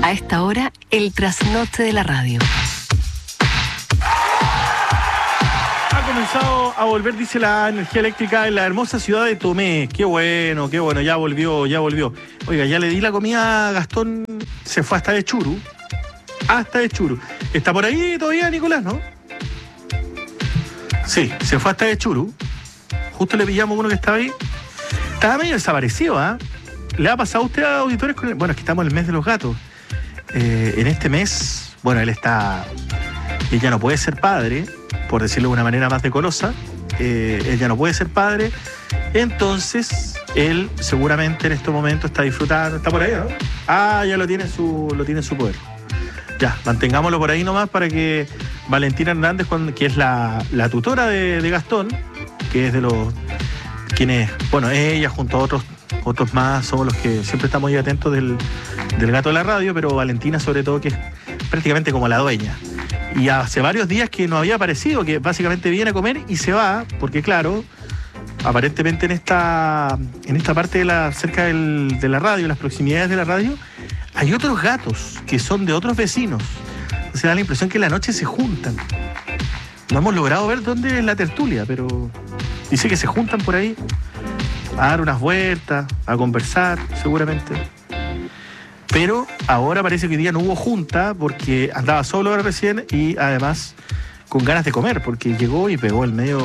A esta hora, el trasnoche de la radio. Ha comenzado a volver, dice, la energía eléctrica en la hermosa ciudad de Tomé. Qué bueno, ya volvió. Oiga, ya le di la comida a Gastón, se fue hasta de Churu. ¿Está por ahí todavía, Nicolás, no? Sí, se fue hasta de Churu. Justo le pillamos uno que estaba ahí. Estaba medio desaparecido, ¿ah? ¿Le ha pasado a usted a auditores con el... Bueno, es que estamos en el mes de los gatos. En este mes, bueno, él ya no puede ser padre, por decirlo de una manera más decorosa. Él ya no puede ser padre. Entonces, él seguramente en este momento está disfrutando. ¿Está por ahí, no? Ah, ya lo tiene en su poder. Ya, mantengámoslo por ahí nomás para que Valentina Hernández, que es la tutora de Gastón, que es de los quienes, bueno, ella junto a otros más, somos los que siempre estamos ahí atentos del gato de la radio, pero Valentina sobre todo, que es prácticamente como la dueña. Y hace varios días que no había aparecido, que básicamente viene a comer y se va, porque claro, aparentemente en esta parte cerca de la radio, las proximidades de la radio, hay otros gatos que son de otros vecinos. Se da la impresión que en la noche se juntan. No hemos logrado ver dónde es la tertulia, pero dice que se juntan por ahí a dar unas vueltas, a conversar, seguramente. Pero ahora parece que hoy día no hubo junta porque andaba solo ahora recién y además con ganas de comer, porque llegó y pegó el medio,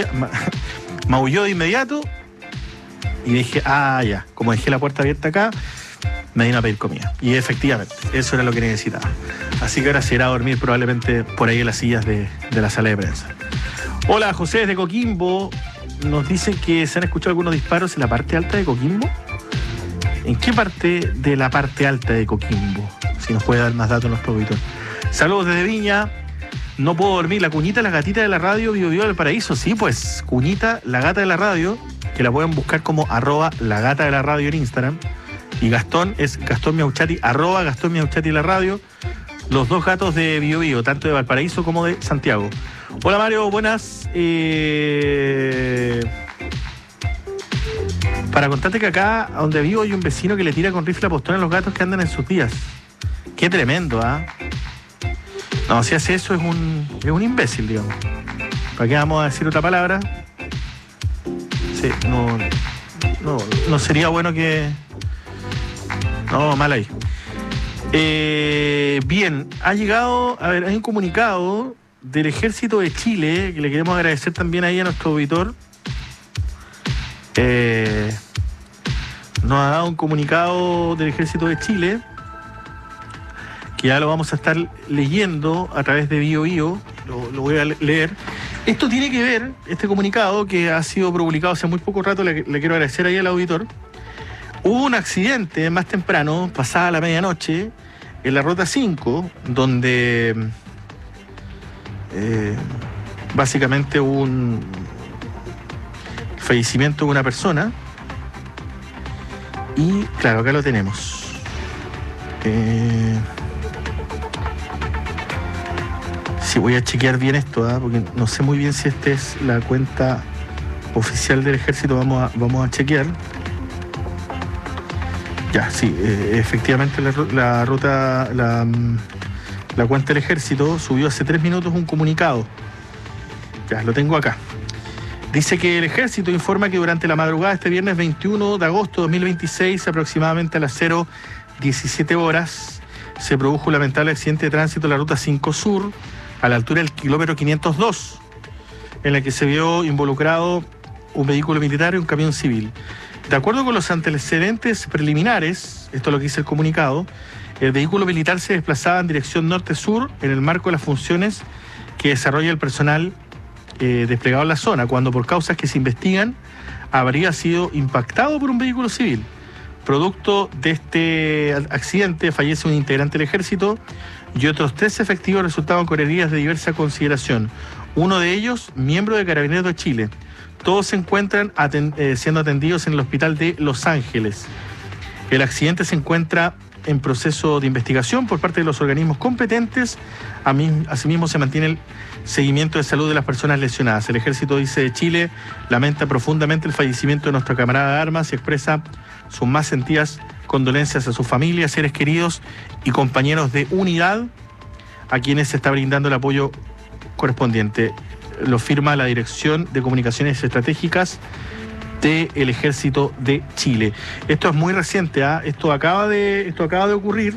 maulló de inmediato y dije, ya, como dejé la puerta abierta acá, me vino a pedir comida. Y efectivamente, eso era lo que necesitaba. Así que ahora se irá a dormir probablemente por ahí en las sillas de la sala de prensa. Hola, José desde Coquimbo. Nos dicen que se han escuchado algunos disparos en la parte alta de Coquimbo. ¿En qué parte de la parte alta de Coquimbo? Si nos puede dar más datos nuestro auditor. Saludos desde Viña. No puedo dormir. La Cuñita, la gatita de la radio, vivió del paraíso. Sí, pues, Cuñita, la gata de la radio, que la pueden buscar como @lagata de la radio en Instagram. Y Gastón es Gastón Miauchati, @Gastón Miauchati la radio. Los dos gatos de Bio Bio, tanto de Valparaíso como de Santiago. Hola Mario, buenas. Para contarte que acá, donde vivo, hay un vecino que le tira con rifle a postón a los gatos que andan en sus días. Qué tremendo, ¿ah? No, si hace eso es un imbécil, digamos. ¿Para qué vamos a decir otra palabra? Sí, no sería bueno que... No, mal ahí. Bien, ha llegado, hay un comunicado del Ejército de Chile, que le queremos agradecer también ahí a nuestro auditor. Nos ha dado un comunicado del Ejército de Chile, que ya lo vamos a estar leyendo a través de Bio Bio, lo voy a leer. Esto tiene que ver, este comunicado que ha sido publicado hace muy poco rato, le quiero agradecer ahí al auditor. Hubo un accidente más temprano, pasada la medianoche, en la Ruta 5, donde básicamente hubo un fallecimiento de una persona. Y claro, acá lo tenemos. Sí, voy a chequear bien esto, porque no sé muy bien si esta es la cuenta oficial del Ejército. Vamos a chequear. Ya, sí, efectivamente la cuenta del Ejército subió hace 3 minutos un comunicado. Ya, lo tengo acá. Dice que el Ejército informa que durante la madrugada de este viernes 21 de agosto de 2026, aproximadamente a las 0:17 horas, se produjo un lamentable accidente de tránsito en la Ruta 5 Sur, a la altura del kilómetro 502, en la que se vio involucrado un vehículo militar y un camión civil. De acuerdo con los antecedentes preliminares, esto es lo que dice el comunicado, el vehículo militar se desplazaba en dirección norte-sur en el marco de las funciones que desarrolla el personal desplegado en la zona, cuando por causas que se investigan habría sido impactado por un vehículo civil. Producto de este accidente fallece un integrante del Ejército y otros 3 efectivos resultaron con heridas de diversa consideración. Uno de ellos, miembro de Carabineros de Chile. Todos se encuentran siendo atendidos en el hospital de Los Ángeles. El accidente se encuentra en proceso de investigación por parte de los organismos competentes. Asimismo, se mantiene el seguimiento de salud de las personas lesionadas. El Ejército, dice, de Chile lamenta profundamente el fallecimiento de nuestro camarada de armas y expresa sus más sentidas condolencias a sus familias, seres queridos y compañeros de unidad, a quienes se está brindando el apoyo correspondiente. Lo firma la Dirección de Comunicaciones Estratégicas del Ejército de Chile. Esto es muy reciente, ¿ah? Esto acaba de ocurrir.